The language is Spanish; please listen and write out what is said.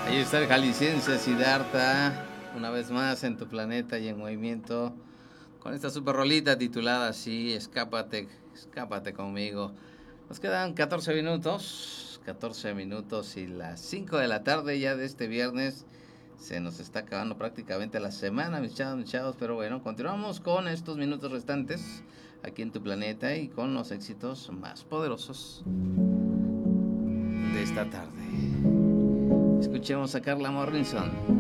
Ahí está el jalisciense Siddhartha, una vez más en tu planeta y en movimiento, con esta super rolita titulada así, Escápate, escápate conmigo. Nos quedan 14 minutos y las 5 de la tarde ya de este viernes. Se nos está acabando prácticamente la semana, mis chavos, pero bueno, continuamos con estos minutos restantes aquí en tu planeta y con los éxitos más poderosos de esta tarde. Escuchemos a Carla Morrison.